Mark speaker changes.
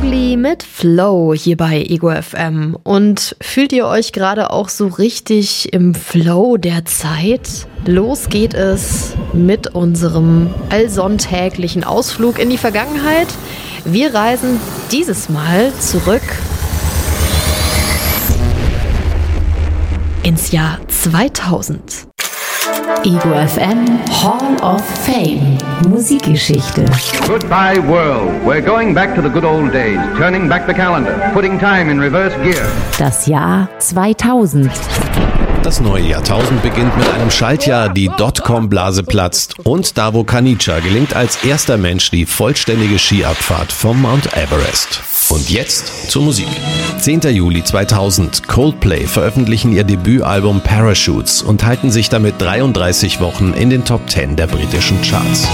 Speaker 1: Mowgli mit Flow hier bei Ego FM. Und fühlt ihr euch gerade auch so richtig im Flow der Zeit? Los geht es mit unserem allsonntäglichen Ausflug in die Vergangenheit. Wir reisen dieses Mal zurück ins Jahr 2000.
Speaker 2: Ego FM Hall of Fame Musikgeschichte.
Speaker 3: Goodbye world. We're going back to the good old days, turning back the calendar, putting time in reverse gear.
Speaker 2: Das Jahr 2000.
Speaker 4: Das neue Jahrtausend beginnt mit einem Schaltjahr, die Dotcom-Blase platzt und Davo Kanica gelingt als erster Mensch die vollständige Skiabfahrt vom Mount Everest. Und jetzt zur Musik. 10. Juli 2000. Coldplay veröffentlichen ihr Debütalbum Parachutes und halten sich damit 33 Wochen in den Top 10 der britischen Charts.